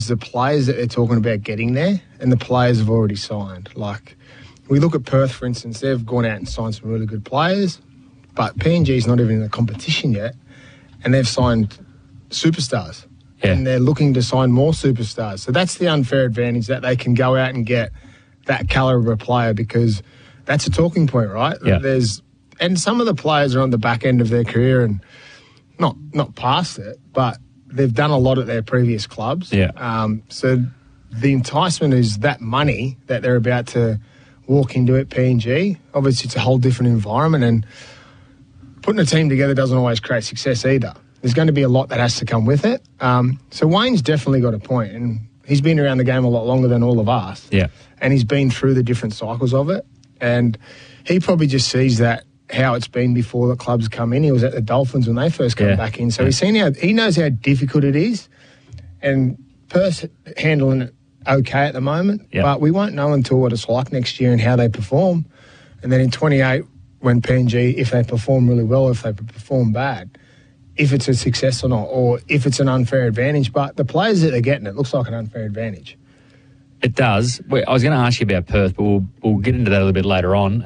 the players that they're talking about getting there and the players have already signed. Like, we look at Perth, for instance, they've gone out and signed some really good players, but PNG's not even in the competition yet, and they've signed superstars. Yeah. And they're looking to sign more superstars. So that's the unfair advantage, that they can go out and get that calibre of player, because that's a talking point, right? Yeah. And some of the players are on the back end of their career and not past it, but they've done a lot at their previous clubs. Yeah. So the enticement is that money that they're about to walk into at PNG. Obviously, it's a whole different environment, and putting a team together doesn't always create success either. There's going to be a lot that has to come with it. So Wayne's definitely got a point, and he's been around the game a lot longer than all of us. Yeah. And he's been through the different cycles of it, and he probably just sees that how it's been before the clubs come in. He was at the Dolphins when they first come back in, so he knows how difficult it is, and Perth's handling it okay at the moment, but we won't know until what it's like next year and how they perform. And then in 28, when PNG, if they perform really well, if they perform bad, if it's a success or not, or if it's an unfair advantage. But the players that they're getting, it looks like an unfair advantage. It does. I was going to ask you about Perth, but we'll get into that a little bit later on.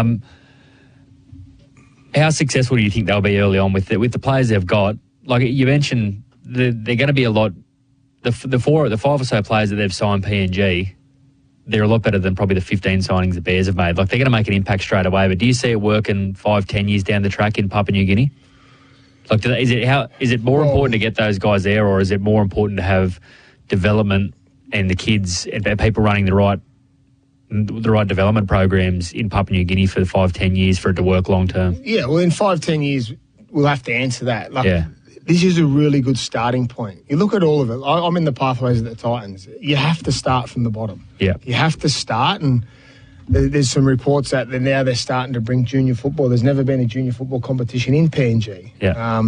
How successful do you think they'll be early on with the players they've got? Like you mentioned, they're going to be a lot. The 5 or so players that they've signed PNG, they're a lot better than probably the 15 signings the Bears have made. Like, they're going to make an impact straight away. But do you see it working 5-10 years down the track in Papua New Guinea? Like, is it more important to get those guys there, or is it more important to have development and the kids and people running the right development programs in Papua New Guinea for 5-10 years for it to work long term? Yeah, well, in 5-10 years, we'll have to answer that. This is a really good starting point. You look at all of it. I'm in the pathways of the Titans. You have to start from the bottom. Yeah. You have to start, and there's some reports that now they're starting to bring junior football. There's never been a junior football competition in PNG. Yeah.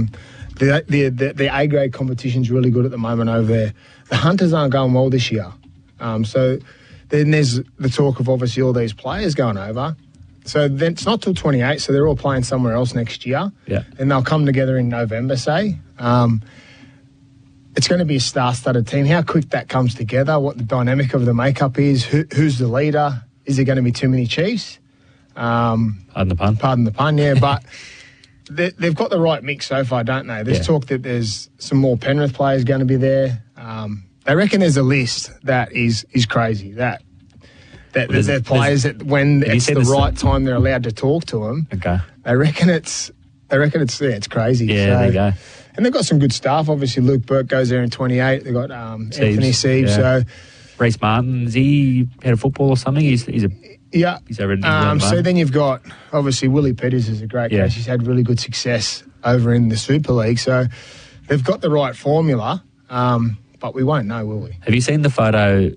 The A-grade competition's really good at the moment over there. The Hunters aren't going well this year. So then there's the talk of obviously all these players going over. So then it's not till 28, so they're all playing somewhere else next year. Yeah. And they'll come together in November, say. It's going to be a star-studded team. How quick that comes together, what the dynamic of the makeup is, who's the leader, is there going to be too many Chiefs? Pardon the pun, yeah. But they've got the right mix so far, don't they? There's talk that there's some more Penrith players going to be there. They reckon there's a list that is crazy, that there's players that when it's the right time they're allowed to talk to them. Okay. They reckon it's crazy. Yeah, there you go. And they've got some good staff. Obviously, Luke Burke goes there in 28. They've got Anthony Siebes. Yeah. So Reece Martin, is he head of football or something? He's over in so then you've got, obviously, Willie Peters is a great coach. He's had really good success over in the Super League. So they've got the right formula, but we won't know, will we? Have you seen the photo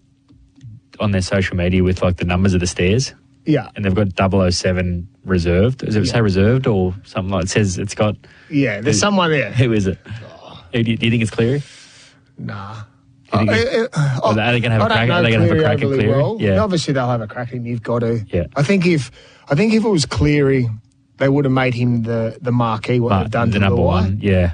on their social media with, like, the numbers of the stairs? Yeah. And they've got 007 reserved. Does it say reserved or something like it says it's got... Yeah, there's someone there. Who is it? Do you think it's Cleary? Nah. Are they going to have a crack? Are they going to have a crack at Cleary? Well. Yeah. Obviously, they'll have a crack at him. You've got to. Yeah. I think if it was Cleary, they would have made him the marquee. They've done the to number one. Yeah.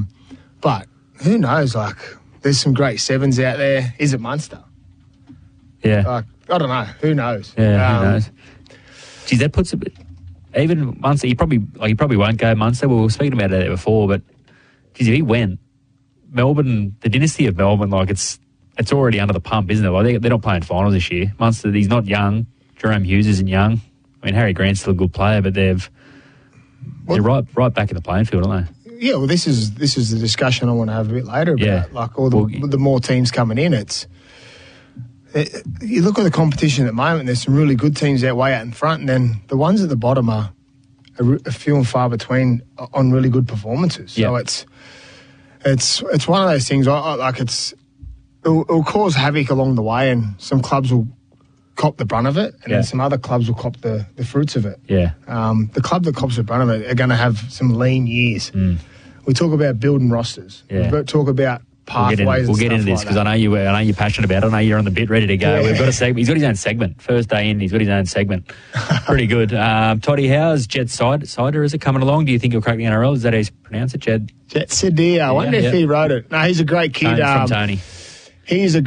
But who knows? Like, there's some great sevens out there. Is it Munster? Yeah. Like, I don't know. Who knows? Yeah. Who knows? Geez, that puts a bit. Even Munster, he probably won't go Munster. We were speaking about that before, but geez, if he went, Melbourne, the dynasty of Melbourne, like it's already under the pump, isn't it? Like they're not playing finals this year. Munster, he's not young. Jerome Hughes isn't young. I mean, Harry Grant's still a good player, but they're right back in the playing field, aren't they? Yeah. Well, this is the discussion I want to have a bit later about like all the more teams coming in. You look at the competition at the moment, there's some really good teams out way out in front, and then the ones at the bottom are few and far between on really good performances. So it's one of those things, it'll cause havoc along the way, and some clubs will cop the brunt of it, and then some other clubs will cop the fruits of it. Yeah. The club that cops the brunt of it are going to have some lean years. We talk about building rosters. Yeah. We talk about pathways. We'll get into this because I know you're passionate about it. I know you're on the bit, ready to go. Yeah. We've got a segment. He's got his own segment. First day in, he's got his own segment. Pretty good. Toddy, how's Jed Sider? Is it coming along? Do you think he'll crack the NRL? Is that how you pronounce it, Jed? Jet Sider. I wonder if he wrote it. No, he's a great kid. From Tony. He is a